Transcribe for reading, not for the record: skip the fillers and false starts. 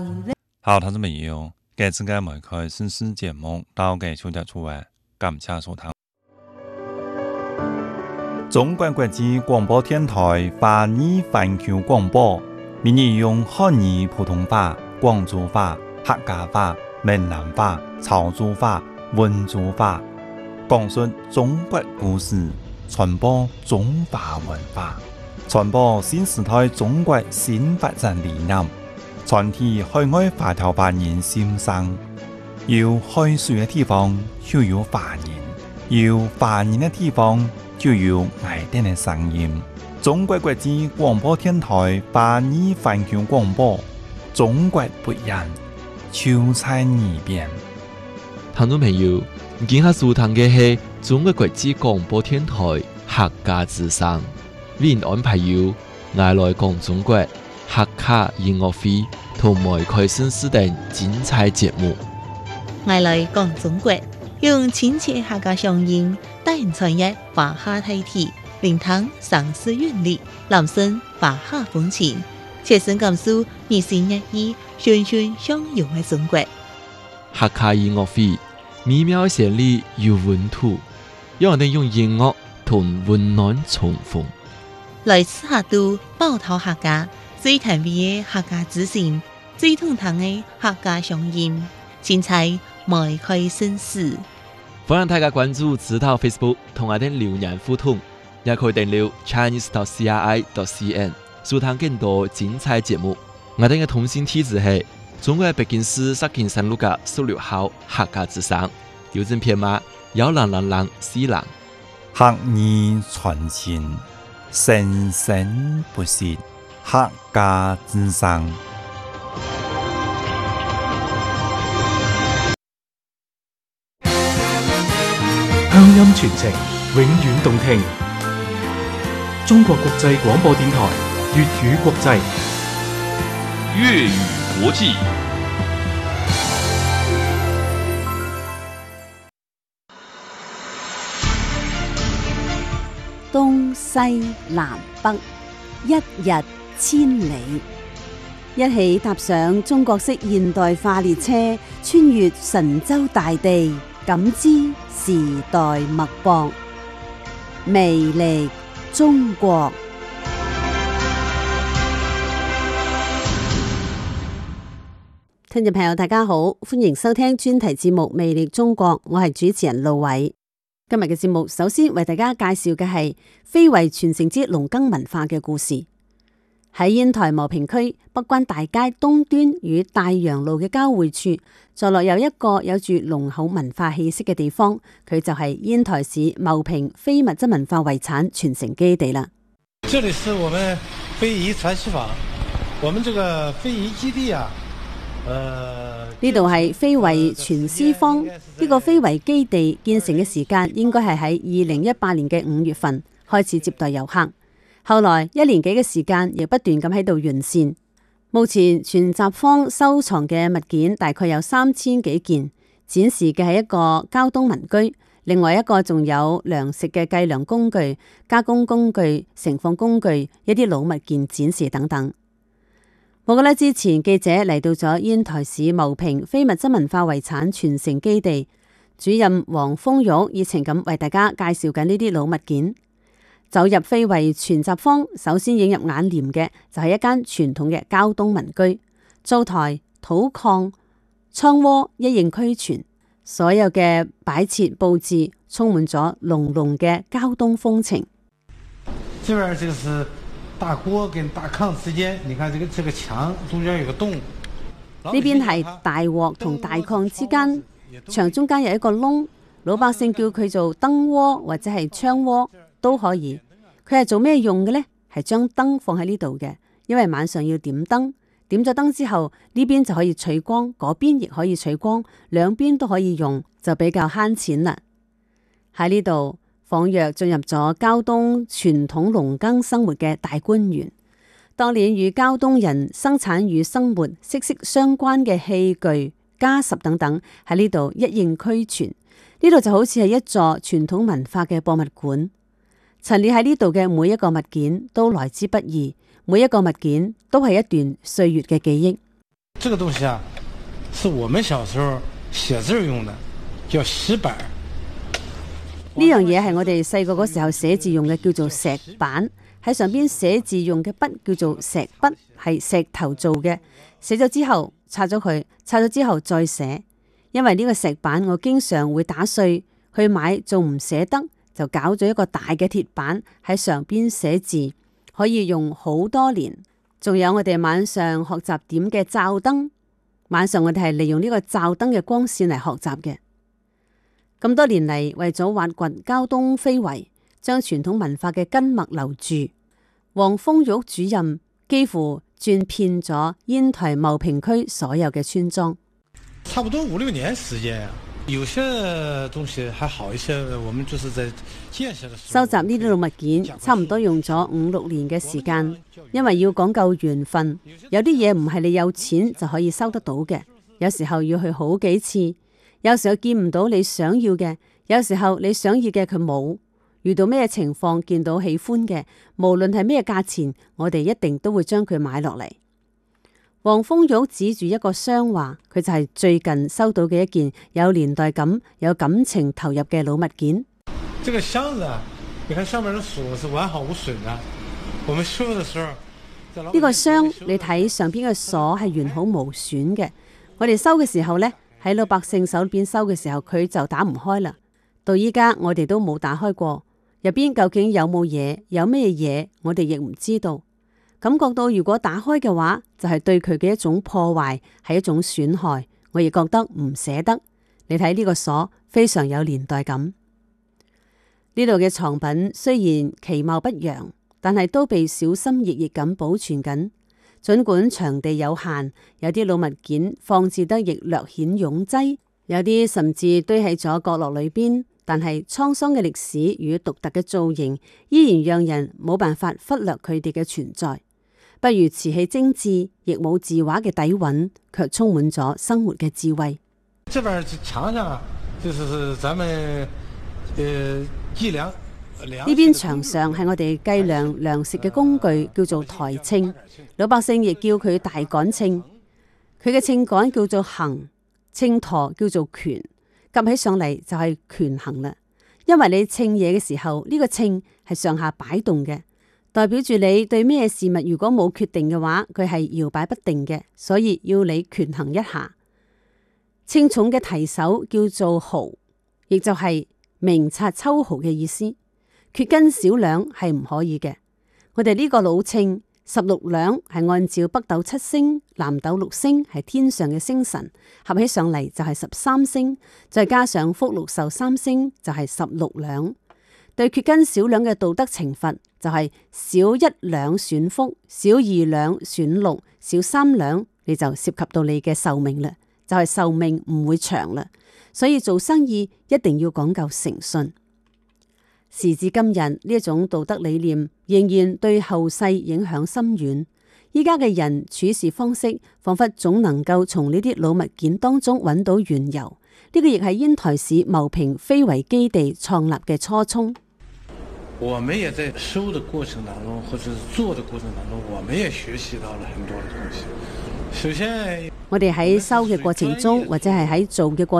好，聽眾朋友，今次嘅梅開新詩節目到嘅小日出位，感謝收聽。中國國際廣播電台華語環球廣播，每日用漢語普通話、廣州話、客家話、閩南話、潮州話、溫州話，講述中國故事，傳播中華文化，傳播新時代中國新發展理念，傳遞海外華僑華人心聲。有海水嘅地方就有華人，有華人嘅地方就有愛聽嘅聲音。中國國際廣播電台華語環球廣播，中國不一樣，就在耳邊。 聽眾朋友，今下收聽嘅係中國國際廣播電台客家之聲，為您安排有愛來講中國客家音樂會同梅開新詩等精彩節目。 愛來講中國，用親切客家聲音帶人傳譯華夏大體，聆聽常識韻律，攬聲華夏風情，切身感受日新月異、循循相融嘅中國。 客家音樂會美妙旋律有溫度，讓人用音樂同溫暖重逢。 來自客都寶島客家最甜美嘅客家之聲，最通透嘅客家聲音，精彩梅開新詩。 歡迎大家關注指導 Facebook 同我哋留言互動，也可以訂閱 chinese.cri.cn 收聽更多精彩節目。我哋嘅通訊地址係中國北京市石景山路嘅16號客家之聲，郵政編碼10004。 客語傳情，生生不息，客家之聲。 鄉音傳情，永遠動聽。中國國際廣播電台粵語國際， 粵語國際。 東西南北，一日千里。一起踏上中國式現代化列車，穿越神州大地，感知時代脈搏，魅力中國。聽眾朋友大家好，歡迎收聽專題節目《魅力中國》，我係主持人路偉。今日嘅節目首先為大家介紹嘅係非遺傳承之農耕文化嘅故事。喺煙台牟平區北關大街東端與大洋路嘅交匯處，坐落有一個有住濃厚文化氣息嘅地方，佢就係煙台市牟平非物質文化遺產傳承基地啦。 這裏是我們非遺傳習坊，我們這個非遺基地啊， 呢度係非遺傳師坊，呢個非遺基地建成嘅時間應該係喺2018年嘅5月份開始接待遊客。後來1年幾嘅時間，亦不斷咁喺度完善。目前傳習坊收藏嘅物件大概有3000幾件，展示嘅係一個膠東民居，另外一個仲有糧食嘅計量工具、加工工具、盛放工具、一啲老物件展示等等。冇幾耐之前，記者嚟到咗煙台市牟平非物質文化遺產傳承基地，主任黃豐玉熱情咁為大家介紹緊呢啲老物件。走入非遺傳習坊，首先映入眼簾嘅就係一間傳統嘅膠東民居，灶台、土炕、倉窩一應俱全，所有嘅擺設佈置充滿咗濃濃嘅膠東風情。 這邊這個是大鍋跟大炕之間，你看這個牆中間有個洞。呢邊係大鑊同大炕之間，牆中間有一個窿，老百姓叫佢做燈窩或者係窗窩都可以。佢係做咩用嘅呢？係將燈放喺呢度嘅，因為晚上要點燈，點咗燈之後呢邊就可以取光，嗰邊亦可以取光，兩邊都可以用，就比較慳錢啦。喺呢度仿若進入咗膠東傳統農耕生活嘅大觀園，當年與膠東人生產與生活息息相關嘅器具、家什等等喺呢度一應俱全。呢度就好似係一座傳統文化嘅博物館。陳列喺呢度嘅每一個物件都來之不易，每一個物件都係一段歲月嘅記憶。 這個東西啊，是我們小時候寫字用的，叫石板。 呢樣嘢係我哋細個嗰時候寫字用嘅，叫做石板。喺上邊寫字用嘅筆叫做石筆，係石頭做嘅。寫咗之後拆咗佢，拆咗之後再寫。因為呢個石板我經常會打碎，去買仲唔捨得，就搞咗一個大嘅鐵板喺上邊寫字，可以用好多年。仲有我哋晚上學習點嘅罩燈，晚上我哋係利用呢個罩燈嘅光線嚟學習嘅。咁多年嚟，為咗挖掘膠東非遺，將傳統文化嘅根脈留住，黃豐玉主任幾乎轉遍咗煙台茂坪區所有嘅村莊。 差不多5-6年時間，有些東西還好一些。我們就是在建設的時候收集呢啲老物件，差唔多用咗5-6年嘅時間，因為要講究緣分，有啲嘢唔係你有錢就可以收得到嘅，有時候要去好幾次，有時候見唔到你想要嘅，有時候你想要嘅佢冇。遇到咩情況見到喜歡嘅，無論係咩價錢，我哋一定都會將佢買落嚟。黃豐玉指住一個箱話，佢就係最近收到嘅一件有年代感、有感情投入嘅老物件。 這個箱子啊，你看上面的鎖是完好無損的。我們收的時候， 呢個箱你睇上邊嘅鎖係完好無損嘅。我哋收嘅時候呢，喺老百姓手邊收嘅時候，佢就打唔開啦。到依家我哋都冇打開過，入邊究竟有冇嘢，有咩嘢，我哋亦唔知道。感覺到如果打開嘅話，就係對佢嘅一種破壞，係一種損害。我亦覺得唔捨得。你睇呢個鎖非常有年代感。呢度嘅藏品雖然其貌不揚，但係都被小心翼翼咁保存緊。盡管場地有限，有啲老物件放置得亦略顯擁擠，有啲甚至堆喺咗角落裏邊。但係滄桑嘅歷史與獨特嘅造型，依然讓人冇辦法忽略佢哋嘅存在。不如瓷器精緻，亦冇字畫嘅底蘊，卻充滿咗生活嘅智慧。 這邊牆上就是咱們計量。 呢邊牆上係我哋計量糧食嘅工具，叫做台秤，老百姓亦叫佢大杆秤。佢嘅秤杆叫做衡，秤砣叫做權，夾起上嚟就係權衡啦。因為你稱嘢嘅時候，呢個秤係上下擺動嘅。代表住你對咩事物如果冇決定嘅話，佢係搖擺不定嘅，所以要你權衡一下。稱重嘅提手叫做毫，亦就係明察秋毫嘅意思。缺斤少兩係唔可以嘅。我哋呢個老稱16兩係按照北斗7星、南斗6星係天上嘅星辰，合起上嚟就係13星，再加上福祿壽3星就係16兩。對缺斤少兩嘅道德懲罰就係少1兩損福，少2兩損祿，少3兩你就涉及到你嘅壽命啦，就係壽命唔會長啦。所以做生意一定要講究誠信。時至今日，呢一種道德理念仍然對後世影響深遠。依家嘅人處事方式，仿佛總能夠從呢啲老物件當中揾到緣由。呢個亦係煙台市茂坪非遺基地創立嘅初衷。 我們也在收的過程當中，或者做的過程當中，我們也學習到了很多的東西。首先， 我哋喺收嘅過程中，或者係喺做嘅過程